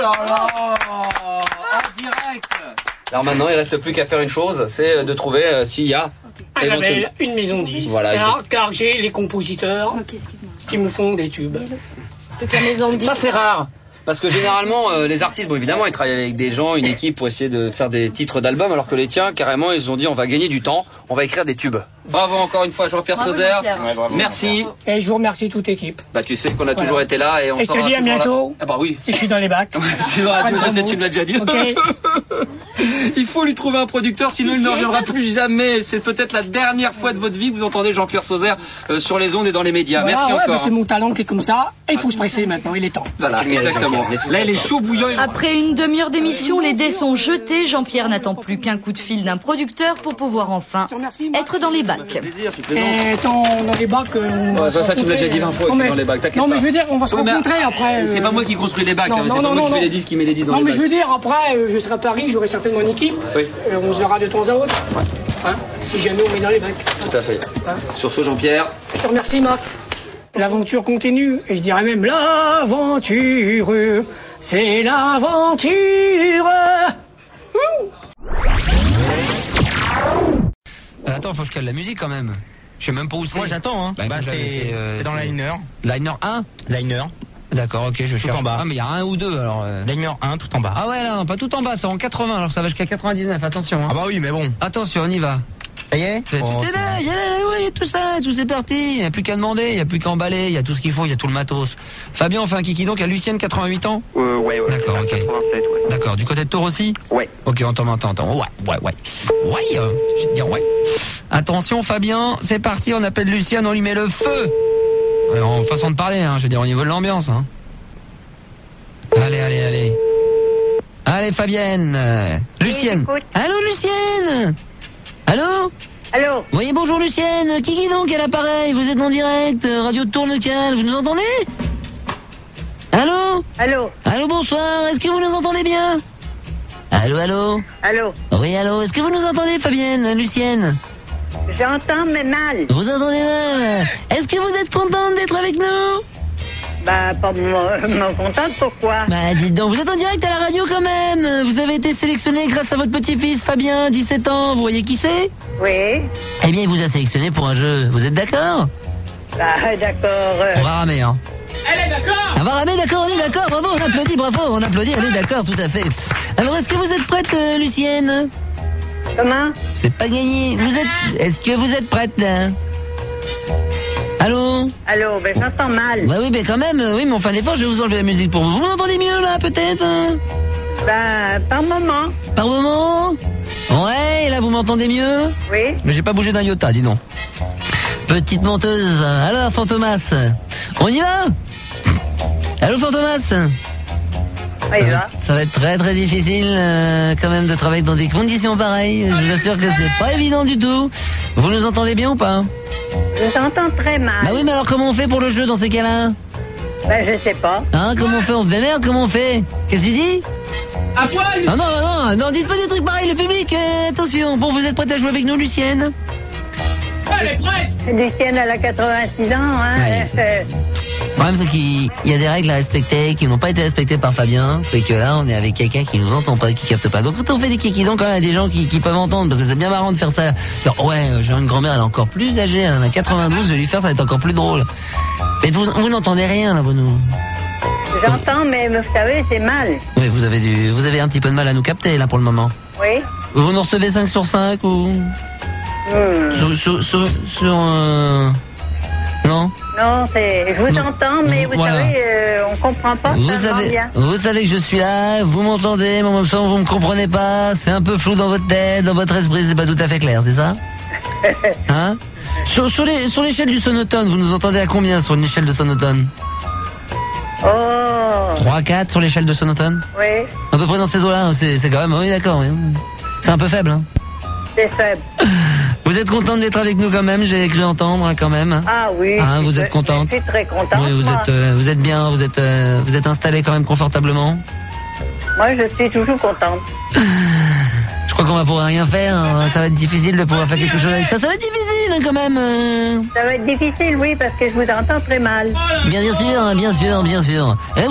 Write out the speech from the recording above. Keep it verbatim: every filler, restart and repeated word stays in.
là là, en direct. Alors maintenant, il reste plus qu'à faire une chose, c'est de trouver euh, s'il y a un label, une maison de disques. Voilà, car, car j'ai les compositeurs Ok, excuse-moi. qui me font des tubes. Donc la maison de Ça disques. c'est rare. Parce que généralement, euh, les artistes, bon évidemment, ils travaillent avec des gens, une équipe pour essayer de faire des titres d'albums, alors que les tiens, carrément, ils se sont dit, on va gagner du temps, on va écrire des tubes. Bravo encore une fois, Jean-Pierre Bravo, Sauzère. Jean-Pierre. Ouais, bravo. Merci. Et je vous remercie toute équipe. Bah tu sais qu'on a Voilà. toujours été là et on Et je te sera dis à toujours là. bientôt. Ah bah oui. Si je suis dans les bacs. C'est vrai, tu, sais, tu me l'as déjà dit. Ok. Il faut lui trouver un producteur, sinon il ne reviendra plus jamais. C'est peut-être la dernière fois de votre vie que vous entendez Jean-Pierre Sauzère euh, sur les ondes et dans les médias. Voilà, Merci ouais, encore. bah, c'est mon talent qui est comme ça. Et il faut se presser maintenant, il est temps. Voilà, exactement. Là, il est chaud bouillant. Après une demi-heure d'émission, les dés sont jetés. Jean-Pierre n'attend plus qu'un coup de fil d'un producteur pour pouvoir enfin Je te remercie, Max. être dans les Ça fait bacs. plaisir, tu plaisantes. Et dans, dans les bacs, euh, on va Ouais, ça, se ça, tu me l'as déjà dit vingt fois, Non, que mais- dans les bacs, t'inquiète Non, mais pas. je veux dire, on va se Oui, mais, rencontrer après. C'est euh, pas moi qui construis les bacs, non, hein, non, c'est non, pas moi non, qui fais non. les disques qui met les disques dans Non, les mais bacs. je veux dire, après, euh, je serai à Paris, j'aurai certainement une équipe. Oui. Euh, on se verra de temps à autre. Hein, si jamais on met dans les bacs. Tout à fait. Hein. Sur ce, Jean-Pierre. Je te remercie, Max. L'aventure continue, et je dirais même l'aventure, c'est l'aventure. Ouh. Euh, attends, faut que je cale la musique quand même. Je sais même pas où c'est. Moi j'attends, hein. Bah, Bah, faut que je la laisse, c'est euh, c'est dans c'est- liner. Liner un. Liner. D'accord, ok, je cherche. en bas. Ah, mais il y a un ou deux alors. euh. Liner un, tout en bas. Ah ouais, là, non, pas tout en bas, c'est en quatre-vingts, alors ça va jusqu'à quatre-vingt-dix-neuf, attention. Hein. Ah bah oui, mais bon. Attention, on y va. Ça y est C'est- Oh, tout est là, il y a là, ouais, il y a tout ça, tout c'est parti. Il n'y a plus qu'à demander, il n'y a plus qu'à emballer, il y a tout ce qu'il faut, il y a tout le matos. Fabien, on fait un kiki donc à Lucienne, quatre-vingt-huit ans. Euh, ouais, ouais. D'accord, ok. quatre-vingt-sept, ouais. D'accord, du côté de Tours aussi. Ouais. Ok, on t'entend, on t'entend. Ouais, ouais, ouais. Ouais, euh, je vais te dire ouais. Attention, Fabien, c'est parti, on appelle Lucienne, on lui met le feu. Alors, en façon de parler, hein, je veux dire au niveau de l'ambiance. Hein. Allez, allez, allez. Allez, Fabienne. Euh, Lucienne. j'écoute. Allô, Lucienne. Allô. Allô? Oui, bonjour, Lucienne. Qui qui donc à l'appareil? Vous êtes en direct, euh, Radio Tournecal, vous nous entendez? Allô. Allô? Allô, bonsoir. Est-ce que vous nous entendez bien? Allô, allô. Allô? Oui, allô. Est-ce que vous nous entendez, Fabienne, Lucienne? J'entends mais mal. Vous entendez mal? Est-ce que vous êtes contente d'être avec nous? Bah, pas me me contente, pourquoi? Bah, dites donc, vous êtes en direct à la radio quand même. Vous avez été sélectionné grâce à votre petit-fils Fabien, dix-sept ans. Vous voyez qui c'est? Oui? Eh bien, il vous a sélectionné pour un jeu. Vous êtes d'accord? Bah, d'accord. euh, On va ramer, hein. Elle est d'accord. On va ramer, d'accord, on est d'accord. Bravo, on applaudit, bravo, on applaudit, elle est d'accord, tout à fait. Alors, est-ce que vous êtes prête, euh, Lucienne? Comment? C'est pas gagné. Vous êtes... Est-ce que vous êtes prête, là? Allô? Allô? Ben, j'entends mal. Bah oui, mais quand même, euh, oui, mais enfin, des fois, je vais vous enlever la musique pour vous. Vous m'entendez mieux, là, peut-être? hein Bah, par moment. Par moment? Ouais, et là, vous m'entendez mieux? Oui? Mais j'ai pas bougé d'un iota, dis donc. Petite menteuse. Alors, Fantomas, on y va? Allô, Fantomas? Ça Ça y va, va. ça va être très très difficile euh, quand même de travailler dans des conditions pareilles. Je vous assure que c'est pas évident du tout. Vous nous entendez bien ou pas? Je t'entends très mal. Bah oui, mais alors comment on fait pour le jeu dans ces cas-là? Ben, je sais pas. Hein, comment on fait? On se démerde? Comment on fait? Qu'est-ce que tu dis? À poil. Non, non, non, non, dites pas des trucs pareils, le public, euh, attention. Bon, vous êtes prête à jouer avec nous, Lucienne? Elle est prête. Lucienne, elle a quatre-vingt-six ans, hein. Ouais, elle c'est- fait- Le problème, c'est qu'il y a des règles à respecter qui n'ont pas été respectées par Fabien. C'est que là, on est avec quelqu'un qui nous entend pas, qui capte pas. Donc, quand on fait des kikis, donc, il y a des gens qui, qui peuvent entendre, parce que c'est bien marrant de faire ça. Genre, ouais, euh, j'ai une grand-mère, elle est encore plus âgée, elle en a quatre-vingt-douze, je vais lui faire, ça va être encore plus drôle. Mais vous, vous n'entendez rien, là, vous nous. J'entends, mais vous savez, c'est mal. Oui, vous avez du, vous avez un petit peu de mal à nous capter, là, pour le moment. Oui? Vous nous recevez cinq sur cinq ou. Hmm. Sur, sur, sur, sur, euh... Non? Non, c'est. Je vous Non. entends, mais vous Voilà. savez, euh, on comprend pas Vous tellement savez, bien. vous savez que je suis là, vous m'entendez, mais en même temps vous me comprenez pas, c'est un peu flou dans votre tête, dans votre esprit, c'est pas tout à fait clair, c'est ça? Hein? Sur, sur les- sur l'échelle du sonotone, vous nous entendez à combien sur une échelle de sonotone? Oh! trois, quatre sur l'échelle de sonotone? Oui, À peu près dans ces eaux-là, c'est c'est quand même, oui d'accord, oui. C'est un peu faible, hein. c'est faible. Vous êtes contente d'être avec nous quand même, j'ai cru entendre hein, quand même. hein. Ah oui. Ah, vous je- êtes contente? Je suis très contente. Oui, vous moi. êtes, euh, vous êtes bien, vous êtes, euh, vous êtes installé quand même confortablement. Moi, je suis toujours contente. Je crois qu'on va pouvoir rien faire. hein. Ça va être difficile de pouvoir faire quelque chose avec ça. Ça va être difficile hein, quand même. euh. Ça va être difficile, oui, parce que je vous entends très mal. Bien, bien sûr, hein, bien sûr, bien sûr. Et